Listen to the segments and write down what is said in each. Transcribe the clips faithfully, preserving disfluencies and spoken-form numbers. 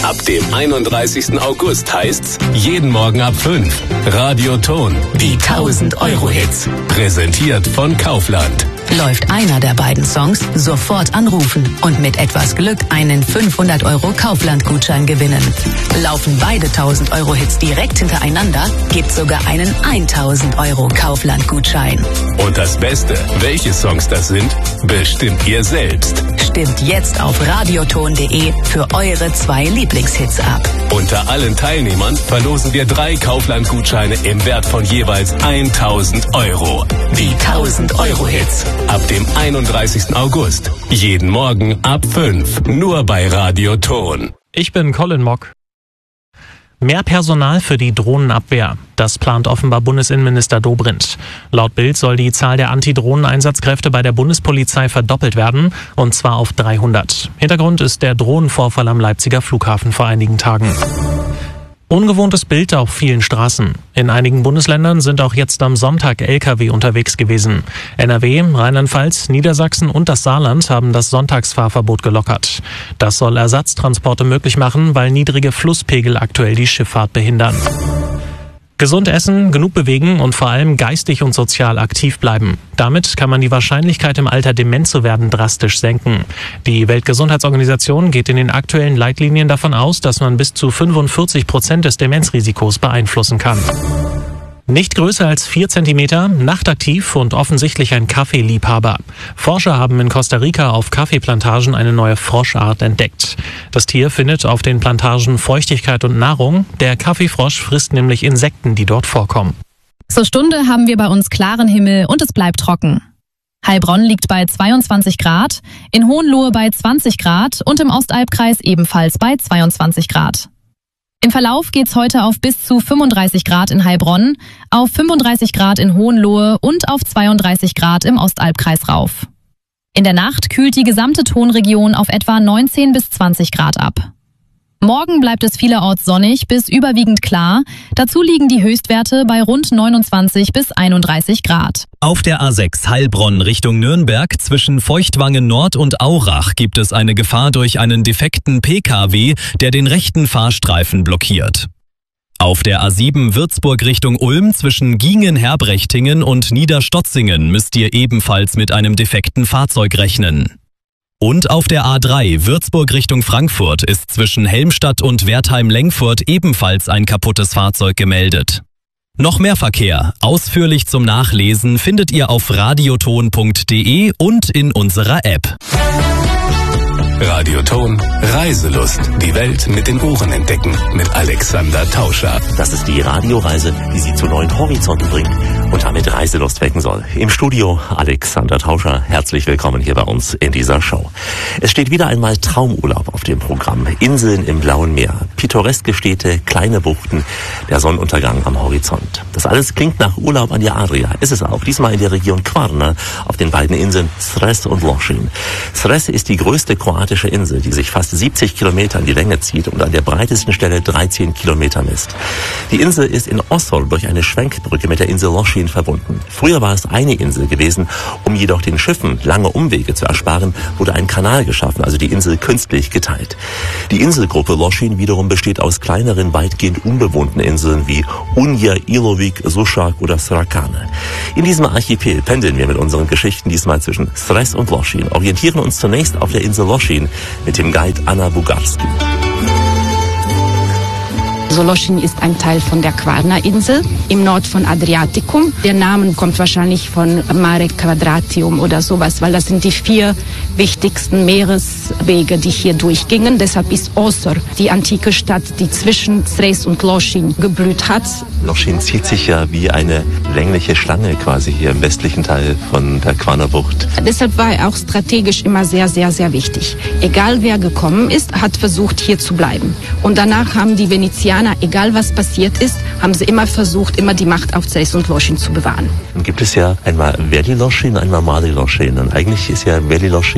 Ab dem einunddreißigsten August heißt's jeden Morgen ab fünf. Radioton, die tausend Euro Hits. Präsentiert von Kaufland. Läuft einer der beiden Songs, sofort anrufen und mit etwas Glück einen fünfhundert Euro Kaufland-Gutschein gewinnen. Laufen beide tausend Euro Hits direkt hintereinander, gibt's sogar einen tausend Euro Kaufland-Gutschein. Und das Beste, welche Songs das sind, bestimmt ihr selbst. Stimmt jetzt auf radioton punkt de für eure zwei Lieblingshits ab. Unter allen Teilnehmern verlosen wir drei Kaufland-Gutscheine im Wert von jeweils tausend Euro. Die tausend Euro Hits. Ab dem einunddreißigsten August. Jeden Morgen ab fünf. Nur bei Radioton. Ich bin Colin Mock. Mehr Personal für die Drohnenabwehr. Das plant offenbar Bundesinnenminister Dobrindt. Laut Bild soll die Zahl der Antidrohnen-Einsatzkräfte bei der Bundespolizei verdoppelt werden, und zwar auf dreihundert. Hintergrund ist der Drohnenvorfall am Leipziger Flughafen vor einigen Tagen. Ungewohntes Bild auf vielen Straßen. In einigen Bundesländern sind auch jetzt am Sonntag L K W unterwegs gewesen. N R W, Rheinland-Pfalz, Niedersachsen und das Saarland haben das Sonntagsfahrverbot gelockert. Das soll Ersatztransporte möglich machen, weil niedrige Flusspegel aktuell die Schifffahrt behindern. Gesund essen, genug bewegen und vor allem geistig und sozial aktiv bleiben. Damit kann man die Wahrscheinlichkeit im Alter dement zu werden drastisch senken. Die Weltgesundheitsorganisation geht in den aktuellen Leitlinien davon aus, dass man bis zu fünfundvierzig Prozent des Demenzrisikos beeinflussen kann. Nicht größer als vier Zentimeter, nachtaktiv und offensichtlich ein Kaffeeliebhaber. Forscher haben in Costa Rica auf Kaffeeplantagen eine neue Froschart entdeckt. Das Tier findet auf den Plantagen Feuchtigkeit und Nahrung. Der Kaffeefrosch frisst nämlich Insekten, die dort vorkommen. Zur Stunde haben wir bei uns klaren Himmel und es bleibt trocken. Heilbronn liegt bei zweiundzwanzig Grad, in Hohenlohe bei zwanzig Grad und im Ostalbkreis ebenfalls bei zweiundzwanzig Grad. Im Verlauf geht's heute auf bis zu fünfunddreißig Grad in Heilbronn, auf fünfunddreißig Grad in Hohenlohe und auf zweiunddreißig Grad im Ostalbkreis rauf. In der Nacht kühlt die gesamte Tonregion auf etwa neunzehn bis zwanzig Grad ab. Morgen bleibt es vielerorts sonnig bis überwiegend klar. Dazu liegen die Höchstwerte bei rund neunundzwanzig bis einunddreißig Grad. Auf der A sechs Heilbronn Richtung Nürnberg zwischen Feuchtwangen Nord und Aurach gibt es eine Gefahr durch einen defekten P K W, der den rechten Fahrstreifen blockiert. Auf der A sieben Würzburg Richtung Ulm zwischen Giengen-Herbrechtingen und Niederstotzingen müsst ihr ebenfalls mit einem defekten Fahrzeug rechnen. Und auf der A drei Würzburg Richtung Frankfurt ist zwischen Helmstadt und Wertheim-Lengfurt ebenfalls ein kaputtes Fahrzeug gemeldet. Noch mehr Verkehr, ausführlich zum Nachlesen, findet ihr auf radioton punkt de und in unserer App. Radioton, Reiselust. Die Welt mit den Ohren entdecken. Mit Alexander Tauscher. Das ist die Radioreise, die Sie zu neuen Horizonten bringt und damit Reiselust wecken soll. Im Studio Alexander Tauscher. Herzlich willkommen hier bei uns in dieser Show. Es steht wieder einmal Traumurlaub auf dem Programm. Inseln im blauen Meer, pittoreske Städte, kleine Buchten, der Sonnenuntergang am Horizont. Das alles klingt nach Urlaub an der Adria. Ist es auch. Diesmal in der Region Kvarner auf den beiden Inseln Cres und Lošinj. Cres ist die größte kroatische Insel, die sich fast siebzig Kilometer in die Länge zieht und an der breitesten Stelle dreizehn Kilometer misst. Die Insel ist in Osol durch eine Schwenkbrücke mit der Insel Lošinj verbunden. Früher war es eine Insel gewesen, um jedoch den Schiffen lange Umwege zu ersparen, wurde ein Kanal geschaffen, also die Insel künstlich geteilt. Die Inselgruppe Lošinj wiederum besteht aus kleineren, weitgehend unbewohnten Inseln wie Unja, Ilovik, Sušak oder Srakane. In diesem Archipel pendeln wir mit unseren Geschichten diesmal zwischen Cres und Lošinj, orientieren uns zunächst auf der Insel Lošinj mit dem Guide Anna Bugarski. Lošinj ist ein Teil von der Kvarner-Insel im Nord von Adriatikum. Der Name kommt wahrscheinlich von Mare Quadratium oder sowas, weil das sind die vier wichtigsten Meereswege, die hier durchgingen. Deshalb ist Osor die antike Stadt, die zwischen Cres und Lošinj geblüht hat. Lošinj zieht sich ja wie eine längliche Schlange quasi hier im westlichen Teil von der Kvarner-Bucht. Deshalb war er auch strategisch immer sehr, sehr, sehr wichtig. Egal wer gekommen ist, hat versucht hier zu bleiben. Und danach haben die Venezianer, egal was passiert ist, haben sie immer versucht, immer die Macht auf Cres und Lošinj zu bewahren. Dann gibt es ja einmal Veli Lošinj, einmal Mali Lošinj. Und eigentlich ist ja Veli Lošinj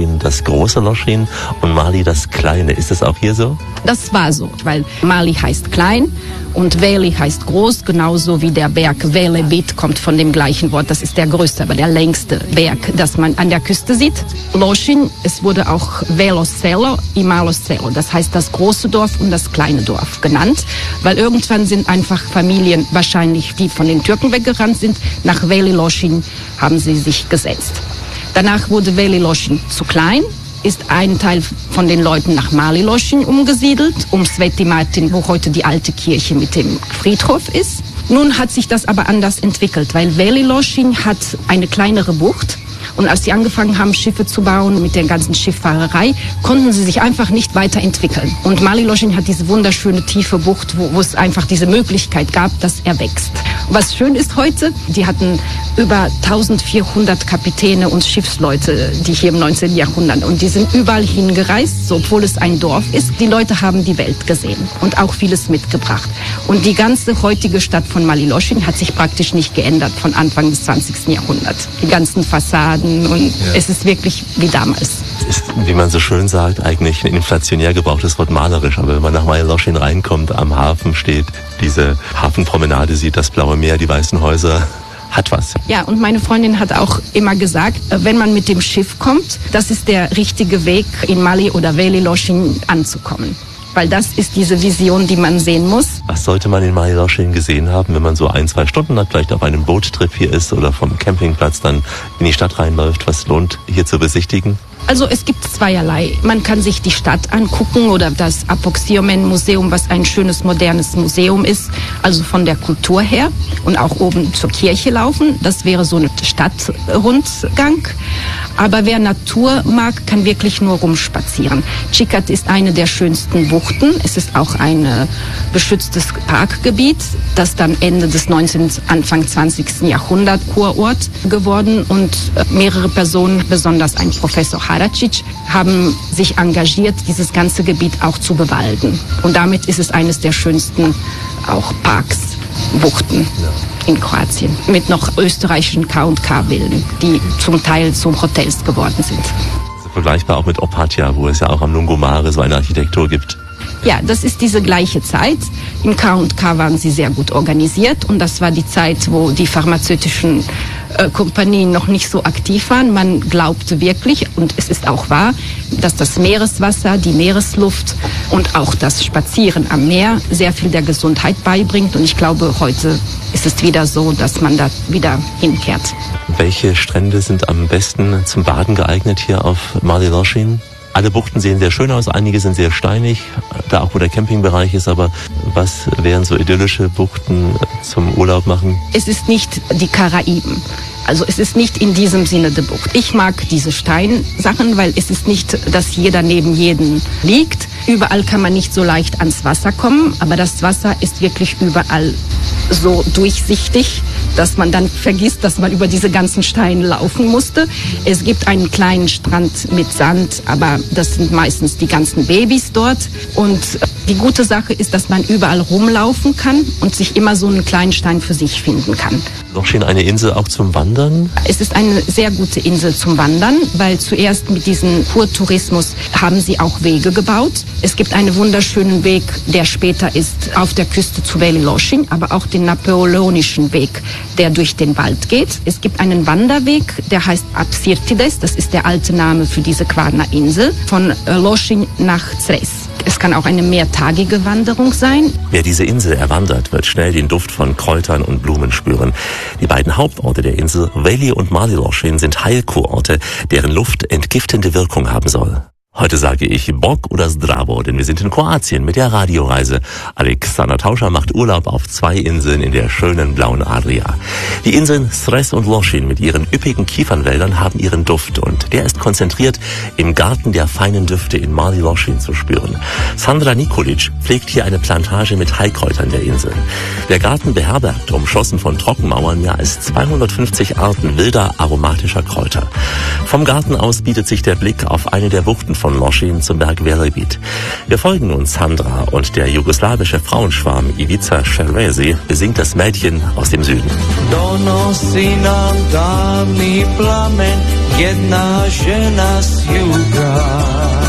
Loschin das große Loschin und Mali das kleine. Ist das auch hier so? Das war so, weil Mali heißt klein und Veli heißt groß, genauso wie der Berg Velebit kommt von dem gleichen Wort. Das ist der größte, aber der längste Berg, das man an der Küste sieht. Loschin, es wurde auch Velo Selo y Malo Selo, das heißt das große Dorf und das kleine Dorf genannt, weil irgendwann sind einfach Familien, wahrscheinlich die von den Türken weggerannt sind, nach Veli Loschin haben sie sich gesetzt. Danach wurde Veli Loschin zu klein, ist ein Teil von den Leuten nach Mali Loschin umgesiedelt, um Sveti Martin, wo heute die alte Kirche mit dem Friedhof ist. Nun hat sich das aber anders entwickelt, weil Veli Loschin hat eine kleinere Bucht. Und als sie angefangen haben, Schiffe zu bauen mit der ganzen Schifffahrerei, konnten sie sich einfach nicht weiterentwickeln. Und Mali Loschin hat diese wunderschöne tiefe Bucht, wo, wo es einfach diese Möglichkeit gab, dass er wächst. Was schön ist heute, die hatten über eintausendvierhundert Kapitäne und Schiffsleute, die hier im neunzehnten Jahrhundert. Und die sind überall hingereist, so, obwohl es ein Dorf ist. Die Leute haben die Welt gesehen und auch vieles mitgebracht. Und die ganze heutige Stadt von Mali Loschin hat sich praktisch nicht geändert von Anfang des zwanzigsten Jahrhunderts. Die ganzen Fassaden und ja. Es ist wirklich wie damals. Es ist, wie man so schön sagt, eigentlich ein inflationär gebrauchtes Wort malerisch. Aber wenn man nach Mali Loschin reinkommt, am Hafen steht, diese Hafenpromenade sieht, das blaue Meer, die weißen Häuser, hat was. Ja, und meine Freundin hat auch immer gesagt, wenn man mit dem Schiff kommt, das ist der richtige Weg, in Mali oder Veli Loschin anzukommen. Weil das ist diese Vision, die man sehen muss. Was sollte man in Mali Loschin gesehen haben, wenn man so ein, zwei Stunden hat, vielleicht auf einem Boottrip hier ist oder vom Campingplatz dann in die Stadt reinläuft? Was lohnt hier zu besichtigen? Also es gibt zweierlei. Man kann sich die Stadt angucken oder das Apoksiomen-Museum, was ein schönes, modernes Museum ist, also von der Kultur her, und auch oben zur Kirche laufen. Das wäre so ein Stadtrundgang. Aber wer Natur mag, kann wirklich nur rumspazieren. Xicat ist eine der schönsten Buchten. Es ist auch ein äh, beschütztes Parkgebiet, das dann Ende des neunzehnten, Anfang zwanzigsten Jahrhundert Kurort geworden. Und äh, mehrere Personen, besonders ein Professor Haracic, haben sich engagiert, dieses ganze Gebiet auch zu bewalden. Und damit ist es eines der schönsten auch Parks, Buchten in Kroatien. Mit noch österreichischen K und K-Villen, die zum Teil zu Hotels geworden sind. Also vergleichbar auch mit Opatja, wo es ja auch am Lungomare so eine Architektur gibt. Ja, das ist diese gleiche Zeit. Im K und K waren sie sehr gut organisiert und das war die Zeit, wo die pharmazeutischen äh, Kompanien noch nicht so aktiv waren. Man glaubte wirklich, und es ist auch wahr, dass das Meereswasser, die Meeresluft und auch das Spazieren am Meer sehr viel der Gesundheit beibringt. Und ich glaube, heute ist es wieder so, dass man da wieder hinkehrt. Welche Strände sind am besten zum Baden geeignet hier auf Mali Loschin? Alle Buchten sehen sehr schön aus, einige sind sehr steinig, da auch wo der Campingbereich ist, aber was wären so idyllische Buchten zum Urlaub machen? Es ist nicht die Karaiben. Also es ist nicht in diesem Sinne die Bucht. Ich mag diese Steinsachen, weil es ist nicht, dass jeder neben jedem liegt. Überall kann man nicht so leicht ans Wasser kommen, aber das Wasser ist wirklich überall so durchsichtig, dass man dann vergisst, dass man über diese ganzen Steine laufen musste. Es gibt einen kleinen Strand mit Sand, aber das sind meistens die ganzen Babys dort. Und die gute Sache ist, dass man überall rumlaufen kann und sich immer so einen kleinen Stein für sich finden kann. Loschin eine Insel auch zum Wandern? Es ist eine sehr gute Insel zum Wandern, weil zuerst mit diesem Kurtourismus haben sie auch Wege gebaut. Es gibt einen wunderschönen Weg, der später ist auf der Küste zu Veli Loschin, aber auch den napoleonischen Weg, der durch den Wald geht. Es gibt einen Wanderweg, der heißt Apsirtides, das ist der alte Name für diese Kvarner Insel, von Loschin nach Zres. Es kann auch eine mehrtagige Wanderung sein. Wer diese Insel erwandert, wird schnell den Duft von Kräutern und Blumen spüren. Die beiden Hauptorte der Insel, Veli und Mali Loschin, sind Heilkurorte, deren Luft entgiftende Wirkung haben soll. Heute sage ich Bog oder Zdravo, denn wir sind in Kroatien mit der Radioreise. Alexander Tauscher macht Urlaub auf zwei Inseln in der schönen blauen Adria. Die Inseln Zres und Loschin mit ihren üppigen Kiefernwäldern haben ihren Duft und der ist konzentriert im Garten der feinen Düfte in Mali Loschin zu spüren. Sandra Nikolic pflegt hier eine Plantage mit Heilkräutern der Inseln. Der Garten beherbergt, umschlossen von Trockenmauern, mehr als zweihundertfünfzig Arten wilder aromatischer Kräuter. Vom Garten aus bietet sich der Blick auf eine der Buchten von Loschin zum Berg Velebit. Wir folgen nun Sandra und der jugoslawische Frauenschwarm Ivica Šerezi besingt das Mädchen aus dem Süden. Donosi nam tamni plamen jedna žena s juga.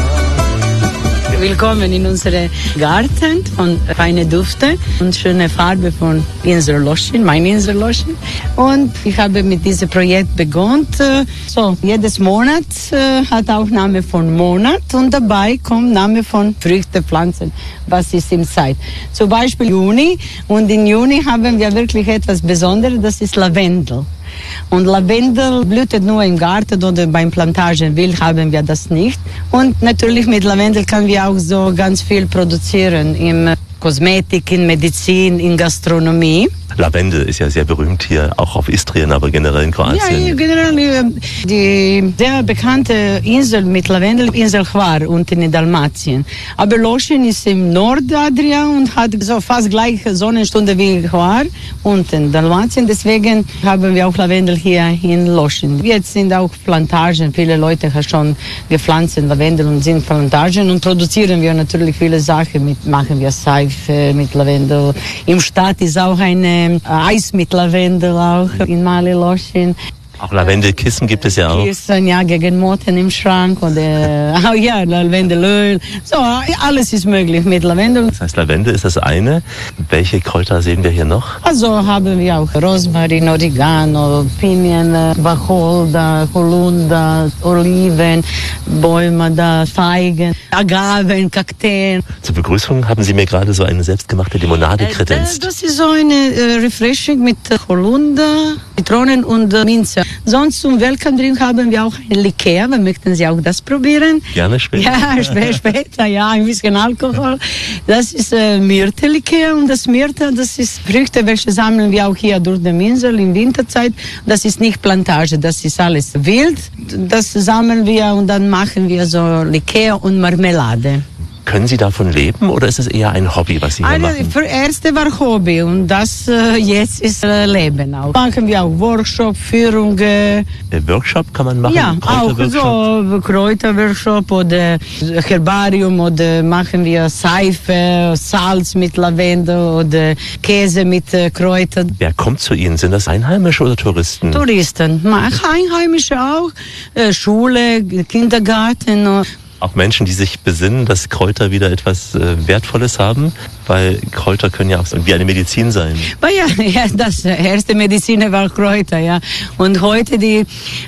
Willkommen in unserem Garten von feine Düfte und schöne Farbe von Insel Loschin, meine Insel Loschin. Und ich habe mit diesem Projekt begonnen. So, jedes Monat äh, hat auch Name von Monat und dabei kommt Name von Früchte, Pflanzen, was ist in Zeit. Zum Beispiel Juni, und in Juni haben wir wirklich etwas Besonderes, das ist Lavendel. Und Lavendel blühtet nur im Garten oder beim Plantagen. Wild haben wir das nicht. Und natürlich mit Lavendel können wir auch so ganz viel produzieren in Kosmetik, in Medizin, in Gastronomie. Lavendel ist ja sehr berühmt hier, auch auf Istrien, aber generell in Kroatien. Ja, generell die sehr bekannte Insel mit Lavendel, Insel Hvar, unten in Dalmatien. Aber Loschin ist im Nordadria und hat so fast gleiche Sonnenstunde wie Hvar, unten in Dalmatien. Deswegen haben wir auch Lavendel hier in Loschin. Jetzt sind auch Plantagen. Viele Leute haben schon gepflanzt Lavendel und sind Plantagen und produzieren wir natürlich viele Sachen. Mit, machen wir Seife mit Lavendel. Im Stadt ist auch eine Eis mit Lavendel auch in Mali Loschin. Auch Lavendelkissen gibt es ja auch. Kissen, ja, gegen Motten im Schrank oder, oh ja, Lavendelöl. So, alles ist möglich mit Lavendel. Das heißt, Lavendel ist das eine. Welche Kräuter sehen wir hier noch? Also haben wir auch Rosmarin, Oregano, Pinien, Wacholder, Holunder, Oliven, Bäume da, Feigen, Agaven, Kakteen. Zur Begrüßung haben Sie mir gerade so eine selbstgemachte Limonade kredenzt. Das ist so eine äh, Refreshing mit Holunder, Zitronen und äh, Minze. Sonst zum Welcome-Drink haben wir auch ein Likör. Wir möchten Sie auch das probieren. Gerne später. Ja, später, später, ja, ein bisschen Alkohol. Das ist äh, Myrte-Likör und das Myrte, das ist Früchte, welche sammeln wir auch hier durch die Insel in Winterzeit. Das ist nicht Plantage, das ist alles wild. Das sammeln wir und dann machen wir so Likör und Marmelade. Können Sie davon leben oder ist es eher ein Hobby, was Sie hier also, machen? Für erste war Hobby und das äh, jetzt ist äh, Leben auch. Machen wir auch Workshop, Führungen. Äh, Workshop kann man machen? Ja, auch so Kräuterworkshop oder Herbarium oder machen wir Seife, Salz mit Lavendel oder Käse mit äh, Kräutern. Wer kommt zu Ihnen? Sind das Einheimische oder Touristen? Touristen, Einheimische auch, äh, Schule, Kindergarten. Äh, Auch Menschen, die sich besinnen, dass Kräuter wieder etwas äh, Wertvolles haben, weil Kräuter können ja auch wie eine Medizin sein. Aber ja, ja, das erste Medizin war Kräuter, ja. Und heute die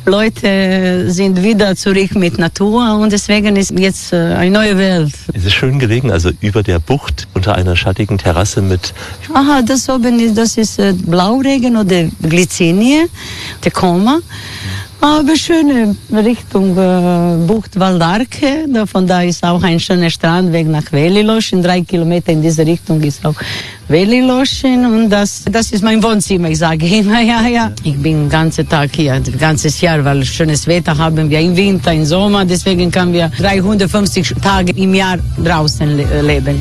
Leute sind wieder zurück mit Natur und deswegen ist jetzt äh, eine neue Welt. Es ist schön gelegen, also über der Bucht unter einer schattigen Terrasse mit... Aha, das oben ist, das ist äh, Blauregen oder Glycinie, Tecoma. Aber schöne Richtung äh, Bucht Valdarke, da, von da ist auch ein schöner Strandweg nach Velilošin, drei Kilometer in diese Richtung ist auch Velilošin und das, das ist mein Wohnzimmer, ich sage immer, ja, ja. Ich bin den ganzen Tag hier, das ganze Jahr, weil schönes Wetter haben wir im Winter, im Sommer, deswegen können wir dreihundertfünfzig Tage im Jahr draußen le- leben.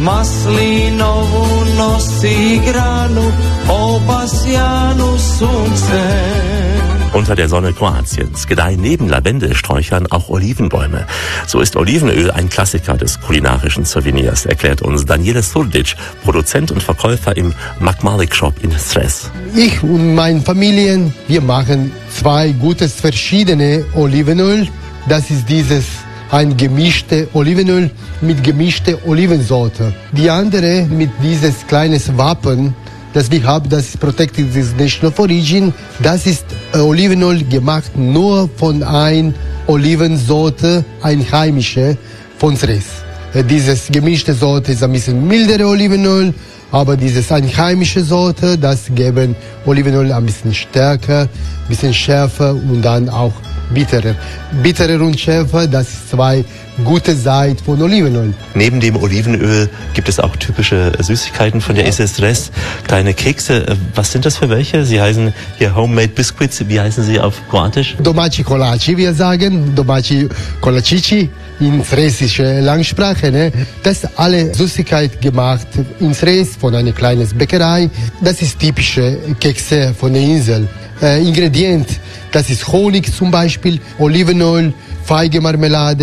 Maslinovu nosi granu, obasjanu sunce. Unter der Sonne Kroatiens gedeihen neben Lavendelsträuchern auch Olivenbäume. So ist Olivenöl ein Klassiker des kulinarischen Souvenirs, erklärt uns Daniele Surdic, Produzent und Verkäufer im Makmalik Shop in Sres. Ich und meine Familie, wir machen zwei gutes verschiedene Olivenöl. Das ist dieses ein gemischte Olivenöl mit gemischte Olivensorte. Die andere mit dieses kleines Wappen, das wir haben, das ist Protected Nation of Origin. Das ist äh, Olivenöl gemacht nur von einer Olivensorte, einheimische von Sres. Äh, dieses gemischte Sorte ist ein bisschen mildere Olivenöl, aber dieses einheimische Sorte, das geben Olivenöl ein bisschen stärker, ein bisschen schärfer und dann auch bitterer. Bitterer und schärfer, das ist zwei gute Seiten von Olivenöl. Neben dem Olivenöl gibt es auch typische Süßigkeiten von der ja. Insel Sres. Kleine Kekse. Was sind das für welche? Sie heißen hier Homemade Biscuits. Wie heißen sie auf Kroatisch? Domaći kolači, wir sagen. Domaći kolačići in fräsischer Langsprache. Ne? Das ist alle Süßigkeit gemacht in Sres von einer kleinen Bäckerei. Das ist typische Kekse von der Insel. Äh, Ingredient, das ist Honig zum Beispiel, Olivenöl, Feigemarmelade,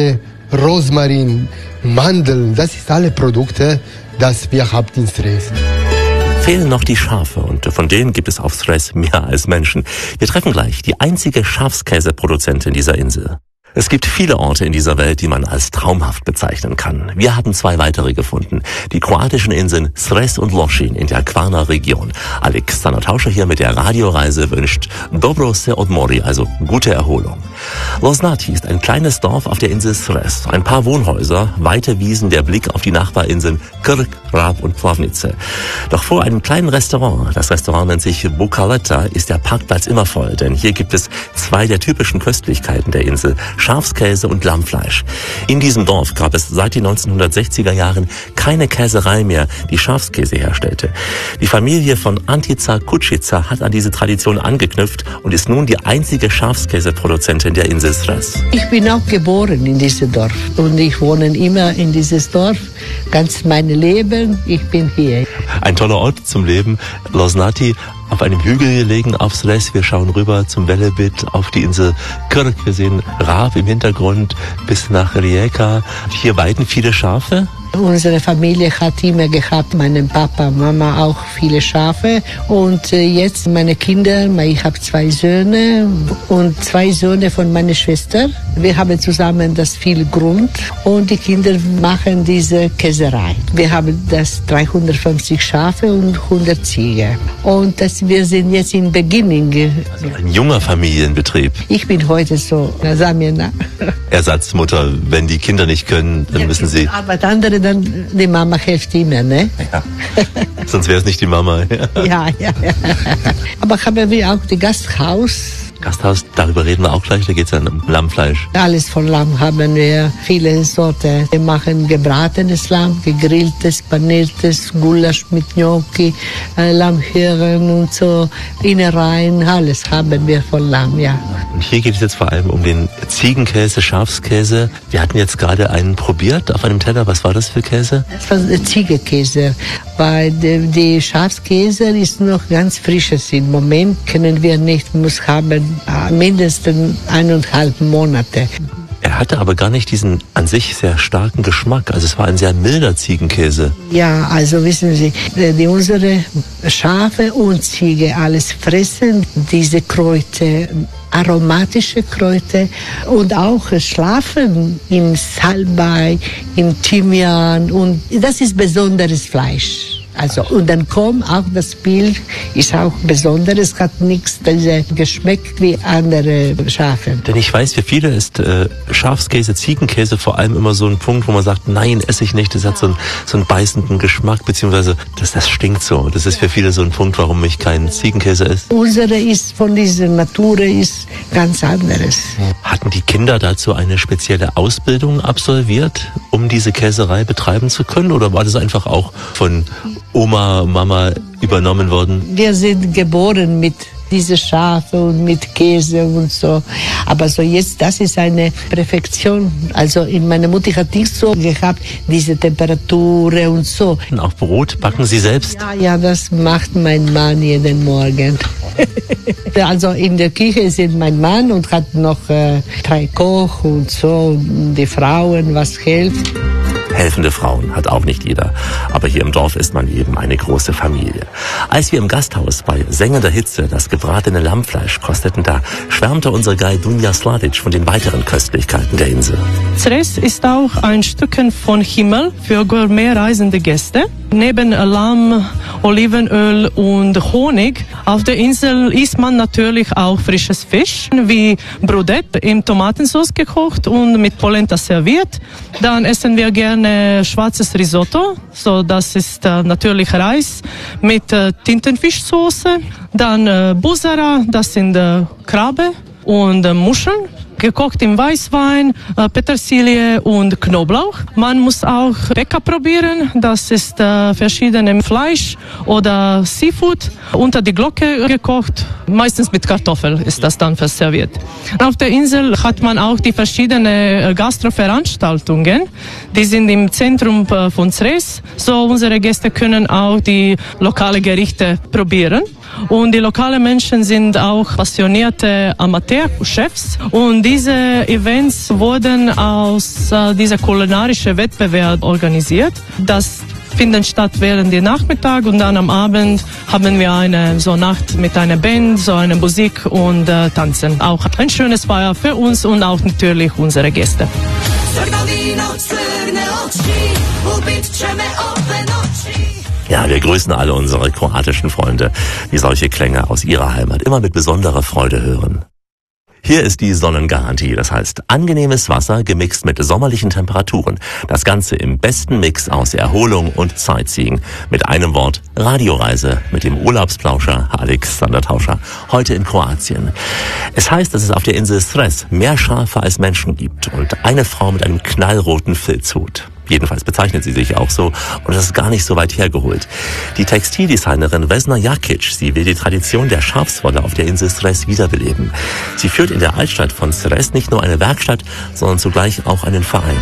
Rosmarin, Mandeln, das ist alle Produkte, das wir haben in Sres. Fehlen noch die Schafe und von denen gibt es auf Sres mehr als Menschen. Wir treffen gleich die einzige Schafskäseproduzentin dieser Insel. Es gibt viele Orte in dieser Welt, die man als traumhaft bezeichnen kann. Wir haben zwei weitere gefunden. Die kroatischen Inseln Sres und Lošinj in der Kvarner-Region. Alexander Tauscher hier mit der Radioreise wünscht Dobro se odmori, also gute Erholung. Loznáti ist ein kleines Dorf auf der Insel Sres. Ein paar Wohnhäuser, weite Wiesen, der Blick auf die Nachbarinseln Krk, Rab und Plavnice. Doch vor einem kleinen Restaurant, das Restaurant nennt sich Bukaleta, ist der Parkplatz immer voll, denn hier gibt es zwei der typischen Köstlichkeiten der Insel: Schafskäse und Lammfleisch. In diesem Dorf gab es seit den neunzehnhundertsechziger Jahren keine Käserei mehr, die Schafskäse herstellte. Die Familie von Antica Kučica hat an diese Tradition angeknüpft und ist nun die einzige Schafskäseproduzentin der Insel Sres. Ich bin auch geboren in diesem Dorf und ich wohne immer in dieses Dorf. Ganz mein Leben, ich bin hier. Ein toller Ort zum Leben. Loznáti, auf einem Hügel gelegen auf Sres. Wir schauen rüber zum Velebit auf die Insel Krk. Wir sehen Rab im Hintergrund bis nach Rijeka. Hier weiden viele Schafe. Unsere Familie hat immer gehabt, meinen Papa, Mama auch viele Schafe und jetzt meine Kinder, ich habe zwei Söhne und zwei Söhne von meiner Schwester. Wir haben zusammen das viel Grund und die Kinder machen diese Käserei. Wir haben das dreihundertfünfzig Schafe und hundert Ziege und das, wir sind jetzt im Beginning. Also ein junger Familienbetrieb. Ich bin heute so, Samina. Ersatzmutter, wenn die Kinder nicht können, dann müssen sie... Aber andere, dann die Mama hilft immer, ne? Ja. Sonst wäre es nicht die Mama. Ja, ja, ja. Aber haben wir auch das Gasthaus. Gasthaus, darüber reden wir auch gleich, da geht es ja um Lammfleisch. Alles von Lamm haben wir, viele Sorten. Wir machen gebratenes Lamm, gegrilltes, paniertes, Gulasch mit Gnocchi, äh, Lammhirn und so, Innereien, alles haben wir von Lamm, ja. Und hier geht es jetzt vor allem um den Ziegenkäse, Schafskäse. Wir hatten jetzt gerade einen probiert auf einem Teller. Was war das für Käse? Das war der Ziegenkäse, weil die, die Schafskäse ist noch ganz frisches. Im Moment können wir nicht, muss haben mindestens eineinhalb Monate. Er hatte aber gar nicht diesen an sich sehr starken Geschmack. Also es war ein sehr milder Ziegenkäse. Ja, also wissen Sie, die unsere Schafe und Ziege alles fressen, diese Kräuter, aromatische Kräuter und auch schlafen im Salbei, im Thymian und das ist besonderes Fleisch. Also, und dann kommt auch das Bild, ist auch besonderes, hat nichts geschmeckt wie andere Schafe. Denn ich weiß, für viele ist äh, Schafskäse, Ziegenkäse vor allem immer so ein Punkt, wo man sagt, nein, esse ich nicht, das hat so einen, so einen beißenden Geschmack, beziehungsweise das, das stinkt so. Das ist für viele so ein Punkt, warum ich keinen Ziegenkäse esse. Unsere ist von dieser Natur ist ganz anderes. Hatten die Kinder dazu eine spezielle Ausbildung absolviert, um diese Käserei betreiben zu können? Oder war das einfach auch von Oma, Mama übernommen worden? Wir sind geboren mit diese Schafe und mit Käse und so. Aber so jetzt, das ist eine Perfektion. Also in meiner Mutter hat nicht so gehabt, diese Temperatur und so. Und auch Brot backen Sie selbst? Ja, ja, das macht mein Mann jeden Morgen. Also in der Küche sind mein Mann und hat noch äh, drei Koch und so, und die Frauen, was hilft. Helfende Frauen hat auch nicht jeder. Aber hier im Dorf ist man eben eine große Familie. Als wir im Gasthaus bei sengender Hitze das gebratene Lammfleisch kosteten, da schwärmte unser Guide Dunja Sladic von den weiteren Köstlichkeiten der Insel. Sres ist auch ein Stückchen von Himmel für gourmet-reisende Gäste. Neben Lamm, Olivenöl und Honig auf der Insel isst man natürlich auch frisches Fisch, wie Brodet in Tomatensauce gekocht und mit Polenta serviert. Dann essen wir gerne schwarzes Risotto, so das ist äh, natürlich Reis mit äh, Tintenfischsoße. Dann äh, Busara, das sind äh, Krabbe und äh, Muscheln. Gekocht im Weißwein, äh, Petersilie und Knoblauch. Man muss auch Peka probieren. Das ist äh, verschiedene Fleisch oder Seafood unter die Glocke gekocht. Meistens mit Kartoffel ist das dann verserviert. Auf der Insel hat man auch die verschiedenen Gastroveranstaltungen. Die sind im Zentrum äh, von Sres. So unsere Gäste können auch die lokalen Gerichte probieren. Und die lokalen Menschen sind auch passionierte Amateurchefs. Und diese Events wurden aus äh, dieser kulinarischen Wettbewerb organisiert. Das finden statt während der Nachmittag und dann am Abend haben wir eine so Nacht mit einer Band, so eine Musik und äh, Tanzen. Auch ein schönes Feier für uns und auch natürlich unsere Gäste. Ja, wir grüßen alle unsere kroatischen Freunde, die solche Klänge aus ihrer Heimat immer mit besonderer Freude hören. Hier ist die Sonnengarantie, das heißt angenehmes Wasser gemixt mit sommerlichen Temperaturen. Das Ganze im besten Mix aus Erholung und Sightseeing. Mit einem Wort Radioreise mit dem Urlaubsplauscher Alexander Tauscher. Heute in Kroatien. Es heißt, dass es auf der Insel Cres mehr Schafe als Menschen gibt und eine Frau mit einem knallroten Filzhut. Jedenfalls bezeichnet sie sich auch so und das ist gar nicht so weit hergeholt. Die Textildesignerin Vesna Jakic, sie will die Tradition der Schafswolle auf der Insel Cres wiederbeleben. Sie führt in der Altstadt von Cres nicht nur eine Werkstatt, sondern zugleich auch einen Verein.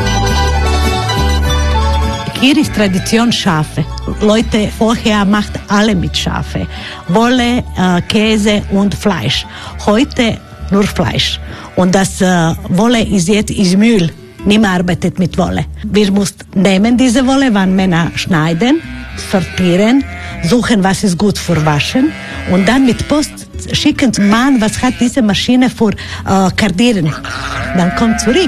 Hier ist Tradition Schafe. Leute vorher macht alle mit Schafe. Wolle, äh, Käse und Fleisch. Heute nur Fleisch. Und das äh, Wolle ist jetzt ist Müll. Niemand arbeitet mit Wolle. Wir müssen nehmen diese Wolle, wann Männer schneiden, sortieren, suchen, was ist gut für Waschen und dann mit Post schicken zum Mann, was hat diese Maschine für äh, Kardieren. Dann kommt zurück.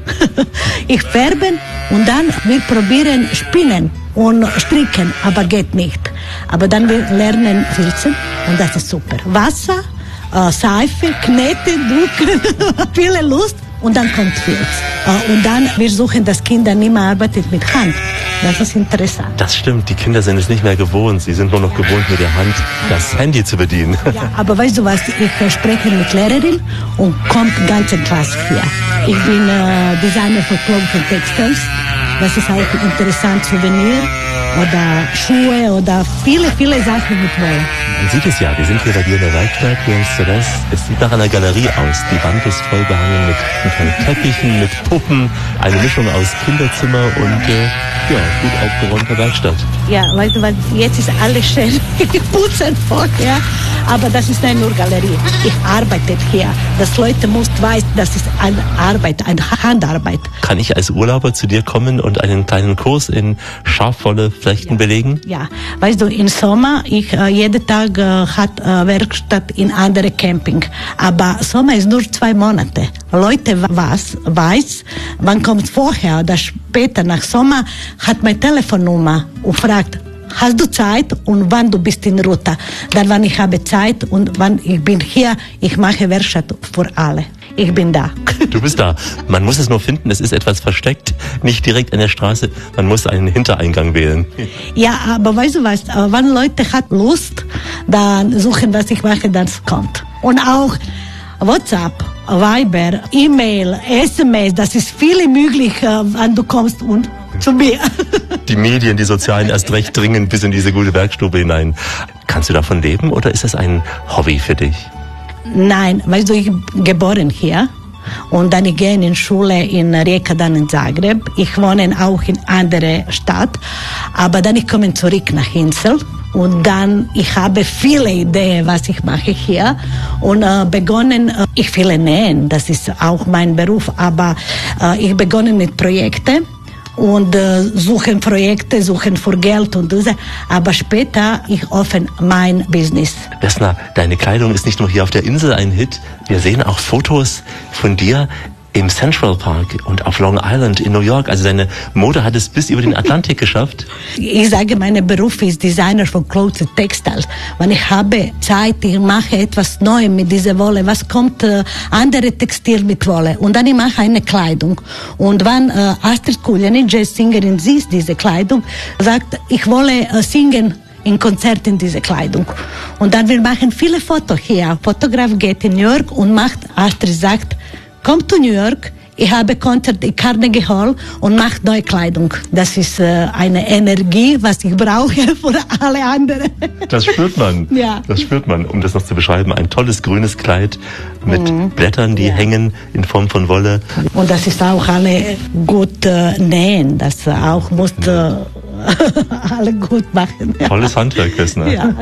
Ich färben und dann wir probieren spinnen und stricken, aber geht nicht. Aber dann wir lernen filzen und das ist super. Wasser, äh, Seife, kneten, drucken, viele Lust. Und dann kommt Filz. Und dann, wir suchen, dass Kinder nicht mehr arbeiten mit Hand. Das ist interessant. Das stimmt, die Kinder sind es nicht mehr gewohnt. Sie sind nur noch gewohnt, mit der Hand das Handy zu bedienen. Ja, aber weißt du was, ich spreche mit Lehrerin und kommt ganze Klasse hier. Ich bin äh, Designer für Clothes und Textiles. Das ist auch interessant, Souvenir oder Schuhe oder viele, viele Sachen mit Wolle. Man sieht es ja, wir sind hier bei dir in der Werkstatt, hier in Cres. Es sieht nach einer Galerie aus. Die Wand ist voll behangen mit, mit Teppichen, mit Puppen, eine Mischung aus Kinderzimmer und äh, ja, gut aufgeräumter Werkstatt. Ja, weißt du was, jetzt ist alles schön geputzt vorher, aber das ist nicht nur Galerie. Ich arbeite hier. Das Leute müssen wissen, das ist eine Arbeit, eine Handarbeit. Kann ich als Urlauber zu dir kommen und einen kleinen Kurs in Schafwolle flechten ja. belegen? Ja, weißt du, im Sommer, ich äh, jeden Tag äh, hat äh, Werkstatt in andere Camping, aber Sommer ist nur zwei Monate. Leute was weiß, wann kommt vorher oder später nach Sommer, hat meine Telefonnummer und fragt, hast du Zeit und wann du bist in Ruta? Dann, wann ich habe Zeit und wann ich bin hier, ich mache Werkstatt für alle. Ich bin da. Du bist da. Man muss es nur finden, es ist etwas versteckt, nicht direkt an der Straße. Man muss einen Hintereingang wählen. Ja, aber weißt du was, wenn Leute hat Lust, dann suchen, was ich mache, das kommt. Und auch WhatsApp, Viber, E-Mail, S M S, das ist viel möglich, wenn du kommst und zu mir. Die Medien, die Sozialen erst recht dringen bis in diese gute Werkstube hinein. Kannst du davon leben oder ist das ein Hobby für dich? Nein, weißt du, ich bin geboren hier und dann ich gehe in Schule in Rijeka, dann in Zagreb. Ich wohne auch in andere Stadt, aber dann ich komme zurück nach Insel und dann ich habe viele Ideen, was ich mache hier und äh, begonnen, äh, ich will nähen, das ist auch mein Beruf, aber äh, ich begonnen mit Projekten. Und äh, suchen Projekte, suchen für Geld und so. Aber später ich offen mein Business. Vesna, deine Kleidung ist nicht nur hier auf der Insel ein Hit. Wir sehen auch Fotos von dir im Central Park und auf Long Island in New York. Also deine Mode hat es bis über den Atlantik geschafft. Ich sage, mein Beruf ist Designer von Clothes und Textiles. Wenn ich habe Zeit, ich mache etwas Neues mit dieser Wolle. Was kommt äh, andere Textil mit Wolle? Und dann ich mache eine Kleidung. Und wenn äh, Astrid Kuljanic, Jazzsängerin, sieht diese Kleidung, sagt, ich wolle äh, singen in Konzert in diese Kleidung. Und dann wir machen viele Fotos hier. Fotograf geht in New York und macht, Astrid sagt, kommt zu New York, ich habe Konzert in Carnegie Hall und macht neue Kleidung. Das ist äh, eine Energie, was ich brauche für alle anderen. Das spürt man. Ja. Das spürt man. Um das noch zu beschreiben, ein tolles grünes Kleid mit mhm. Blättern, die ja. hängen in Form von Wolle. Und das ist auch alle gut äh, nähen. Das auch muss äh, alle gut machen. Ja. Tolles Handwerk, Vesna. Ja, ja.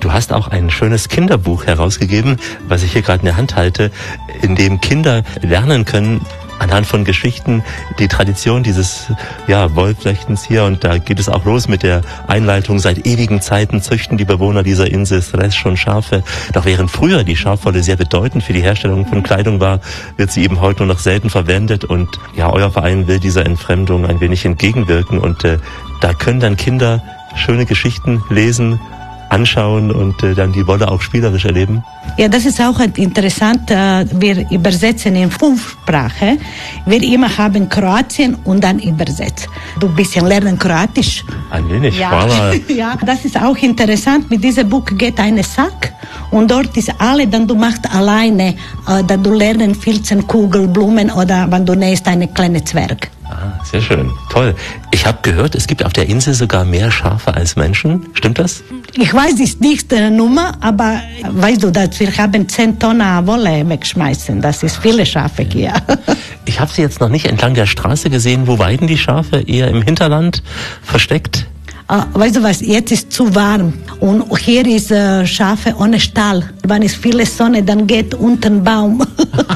Du hast auch ein schönes Kinderbuch herausgegeben, was ich hier gerade in der Hand halte, in dem Kinder lernen können, anhand von Geschichten, die Tradition dieses ja, Wollflechtens hier. Und da geht es auch los mit der Einleitung. Seit ewigen Zeiten züchten die Bewohner dieser Insel Sres schon Schafe. Doch während früher die Schafwolle sehr bedeutend für die Herstellung von Kleidung war, wird sie eben heute nur noch selten verwendet. Und ja, euer Verein will dieser Entfremdung ein wenig entgegenwirken. Und äh, da können dann Kinder schöne Geschichten lesen, anschauen und äh, dann die Wolle auch spielerisch erleben? Ja, das ist auch interessant. Wir übersetzen in fünf Sprachen. Wir immer haben Kroatien und dann übersetzt. Du ein bisschen lernen Kroatisch. Ein wenig, ja. Hvala. Ja, das ist auch interessant. Mit diesem Buch geht ein Sack und dort ist alle, dann du machst alleine, dann du lernen Filzen, Kugel, Blumen oder wenn du nähst eine kleine Zwerg. Ah, sehr schön. Toll. Ich habe gehört, es gibt auf der Insel sogar mehr Schafe als Menschen. Stimmt das? Ich weiß es nicht die Nummer, aber weißt du, dass wir haben zehn Tonnen Wolle wegschmeißen. Das ist viele Schafe hier. Ich habe sie jetzt noch nicht entlang der Straße gesehen. Wo weiden die Schafe? Eher im Hinterland versteckt? Uh, weißt du was, jetzt ist zu warm und hier ist uh, Schafe ohne Stall. Wenn es viele Sonne, dann geht unten Baum.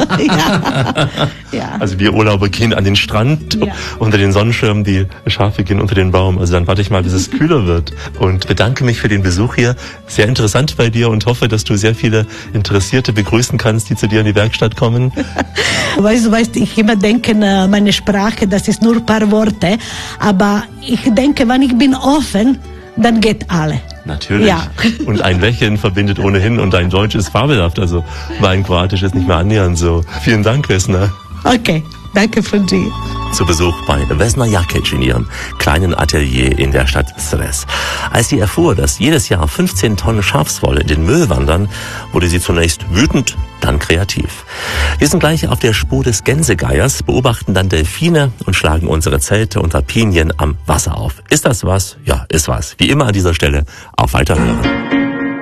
ja. Ja. Also wir Urlauber gehen an den Strand, ja. Unter den Sonnenschirm, die Schafe gehen unter den Baum. Also dann warte ich mal, bis es kühler wird. Und bedanke mich für den Besuch hier. Sehr interessant bei dir und hoffe, dass du sehr viele Interessierte begrüßen kannst, die zu dir in die Werkstatt kommen. Weißt du, weißt, ich immer denke, meine Sprache, das ist nur ein paar Worte. Aber ich denke, wenn ich bin offen, dann geht alle. Natürlich. Ja. Und ein Lächeln verbindet ohnehin und dein Deutsch ist fabelhaft. Also mein Kroatisch ist nicht mehr annähernd so. Vielen Dank, Vesna. Okay, danke von dir. Zu Besuch bei Vesna Jakic in ihrem kleinen Atelier in der Stadt Sres. Als sie erfuhr, dass jedes Jahr fünfzehn Tonnen Schafswolle in den Müll wandern, wurde sie zunächst wütend, dann kreativ. Wir sind gleich auf der Spur des Gänsegeiers, beobachten dann Delfine und schlagen unsere Zelte unter Pinien am Wasser auf. Ist das was? Ja, ist was. Wie immer an dieser Stelle auf Weiterhören.